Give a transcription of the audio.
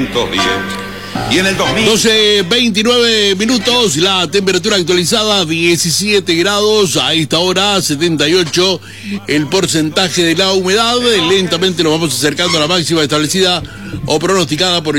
1910. Y en el 2000... 12:29 minutos, la temperatura actualizada 17 grados, a esta hora 78 el porcentaje de la humedad. Lentamente nos vamos acercando a la máxima establecida o pronosticada por el